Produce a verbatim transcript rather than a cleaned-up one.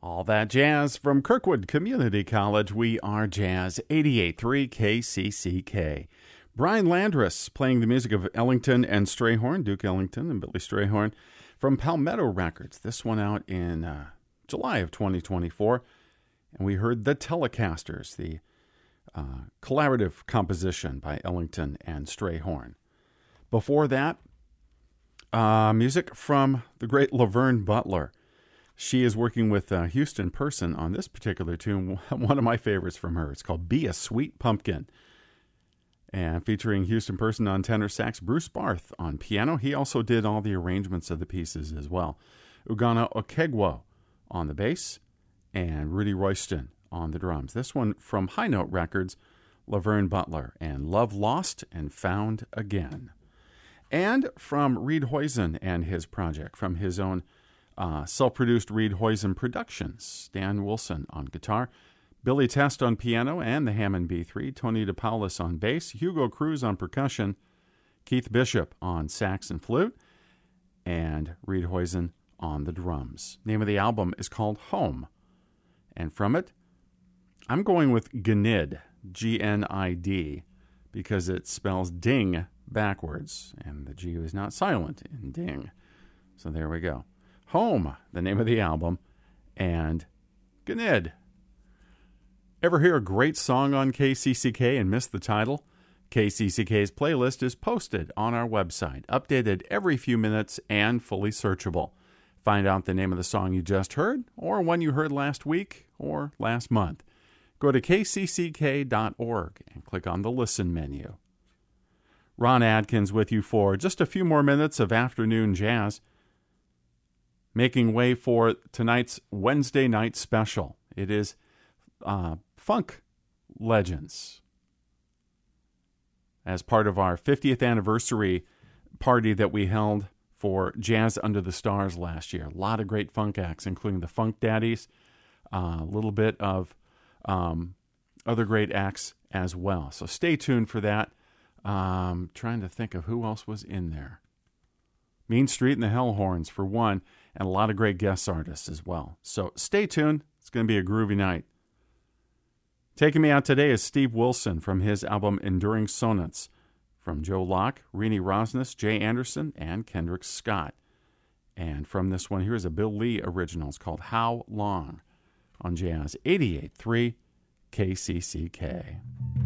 All that jazz from Kirkwood Community College. We are Jazz eighty-eight point three K C C K. Brian Landrus playing the music of Ellington and Strayhorn, Duke Ellington and Billy Strayhorn, from Palmetto Records. This one out in uh, July of twenty twenty-four. And we heard The Telecasters, the uh, collaborative composition by Ellington and Strayhorn. Before that, uh, music from the great Laverne Butler. She is working with uh, Houston Person on this particular tune, one of my favorites from her. It's called Be a Sweet Pumpkin. And featuring Houston Person on tenor sax, Bruce Barth on piano. He also did all the arrangements of the pieces as well. Ugana Okegwo on the bass, and Rudy Royston on the drums. This one from High Note Records, Laverne Butler, and Love Lost and Found Again. And from Reed Hoysen and his project, from his own Uh, self-produced Reed Hoysen Productions. Dan Wilson on guitar, Billy Test on piano and the Hammond B three, Tony DePaulis on bass, Hugo Cruz on percussion, Keith Bishop on sax and flute, and Reed Hoysen on the drums. Name of the album is called Home. And from it, I'm going with Gnid, G N I D, because it spells ding backwards, and the G is not silent in ding. So there we go. Home, the name of the album, and Gnid. Ever hear a great song on K C C K and miss the title? K C C K's playlist is posted on our website, updated every few minutes and fully searchable. Find out the name of the song you just heard, or one you heard last week or last month. Go to K C C K dot org and click on the Listen menu. Ron Adkins with you for just a few more minutes of afternoon jazz, making way for tonight's Wednesday night special. It is uh, Funk Legends, as part of our fiftieth anniversary party that we held for Jazz Under the Stars last year. A lot of great funk acts, including the Funk Daddies, uh, a little bit of um, other great acts as well. So stay tuned for that. Um, trying to think of who else was in there. Mean Street and the Hellhorns for one, and a lot of great guest artists as well. So stay tuned. It's going to be a groovy night. Taking me out today is Steve Wilson from his album Enduring Sonnets, from Joe Locke, Renee Rosnes, Jay Anderson, and Kendrick Scott. And from this one, here's a Bill Lee original. It's called How Long on Jazz eighty-eight point three K C C K.